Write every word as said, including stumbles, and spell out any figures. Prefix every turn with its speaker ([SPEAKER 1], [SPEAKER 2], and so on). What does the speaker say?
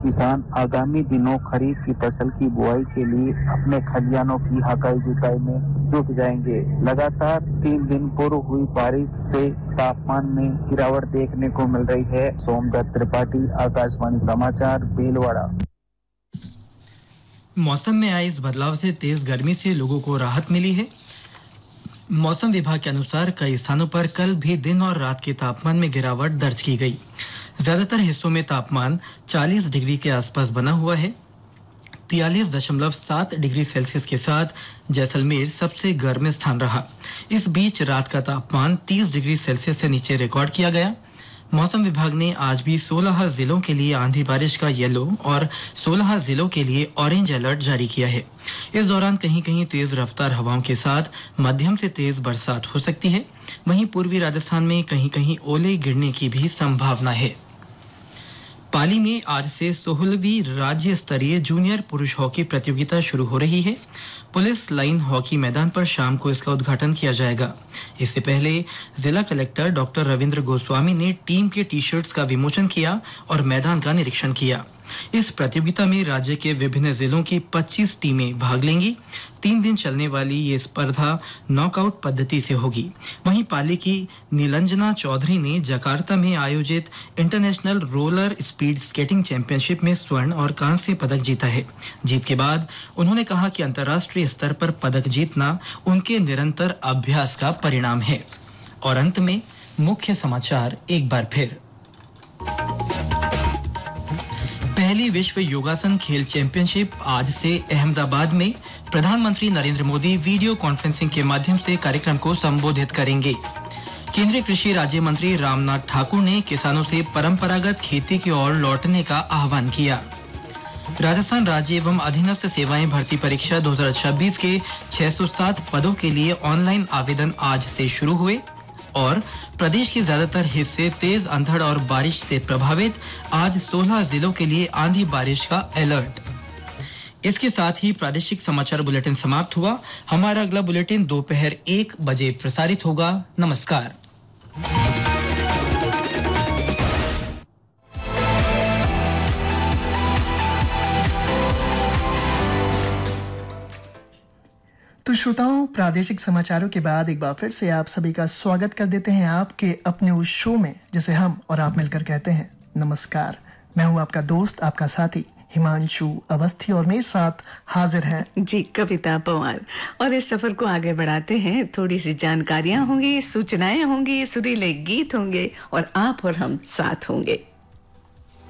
[SPEAKER 1] किसान आगामी दिनों खरीफ की फसल की बुआई के लिए अपने खलियानों की हकाई जुताई में जुट जाएंगे। लगातार तीन दिन पूर्व हुई बारिश से तापमान में गिरावट देखने को मिल रही है। सोमदत्त त्रिपाठी, आकाशवाणी समाचार, भीलवाड़ा।
[SPEAKER 2] मौसम में आए इस बदलाव से तेज गर्मी से लोगों को राहत मिली है। मौसम विभाग के अनुसार कई स्थानों पर कल भी दिन और रात के तापमान में गिरावट दर्ज की गई। ज्यादातर हिस्सों में तापमान चालीस डिग्री के आसपास बना हुआ है। तियालीस दशमलव सात डिग्री सेल्सियस के साथ जैसलमेर सबसे गर्म स्थान रहा। इस बीच रात का तापमान तीस डिग्री सेल्सियस से नीचे रिकॉर्ड किया गया। मौसम विभाग ने आज भी सोलह जिलों के लिए आंधी बारिश का येलो और सोलह जिलों के लिए ऑरेंज अलर्ट जारी किया है। इस दौरान कहीं कहीं तेज रफ्तार हवाओं के साथ मध्यम से तेज बरसात हो सकती है। वहीं पूर्वी राजस्थान में कहीं कहीं ओले गिरने की भी संभावना है। पाली में आज से सोलहवीं राज्य स्तरीय जूनियर पुरुष हॉकी प्रतियोगिता शुरू हो रही है। पुलिस लाइन हॉकी मैदान पर शाम को इसका उद्घाटन किया जाएगा। इससे पहले जिला कलेक्टर डॉक्टर रविंद्र गोस्वामी ने टीम के टी शर्ट्स का विमोचन किया और मैदान का निरीक्षण किया। इस प्रतियोगिता में राज्य के विभिन्न जिलों की पच्चीस टीमें भाग लेंगी। तीन दिन चलने वाली ये स्पर्धा नॉकआउट पद्धति से होगी। वहीं पाली की नीलंजना चौधरी ने जकार्ता में आयोजित international roller speed skating championship में स्वर्ण और कांस्य पदक जीता है। जीत के बाद उन्होंने कहा कि अंतर्राष्ट्रीय स्तर पर पदक जीतना उनके निरंतर अभ्यास का परिणाम है। और अंत में मुख्य समाचार एक बार फिर। पहली विश्व योगासन खेल चैंपियनशिप आज से अहमदाबाद में। प्रधानमंत्री नरेंद्र मोदी वीडियो कॉन्फ्रेंसिंग के माध्यम से कार्यक्रम को संबोधित करेंगे। केंद्रीय कृषि राज्य मंत्री रामनाथ ठाकुर ने किसानों से परंपरागत खेती की ओर लौटने का आह्वान किया। राजस्थान राज्य एवं अधीनस्थ सेवाएं भर्ती परीक्षा दो हज़ार छब्बीस के छह सौ सात पदों के लिए ऑनलाइन आवेदन आज से शुरू हुए। और प्रदेश के ज्यादातर हिस्से तेज अंधड़ और बारिश से प्रभावित। आज सोलह जिलों के लिए आंधी बारिश का अलर्ट। इसके साथ ही प्रादेशिक समाचार बुलेटिन समाप्त हुआ। हमारा अगला बुलेटिन दोपहर एक बजे प्रसारित होगा। नमस्कार।
[SPEAKER 3] तो श्रोताओं, प्रादेशिक समाचारों के बाद एक बार फिर से आप सभी का स्वागत कर देते हैं आपके अपने उस शो में जिसे हम और आप मिलकर कहते हैं नमस्कार। मैं हूं आपका दोस्त, आपका साथी हिमांशु अवस्थी और मेरे साथ हाजिर हैं
[SPEAKER 4] जी कविता पवार। और इस सफर को आगे बढ़ाते हैं। थोड़ी सी जानकारियां होंगी, सूचनाएं होंगी, सुरीले गीत होंगे और आप और हम साथ होंगे।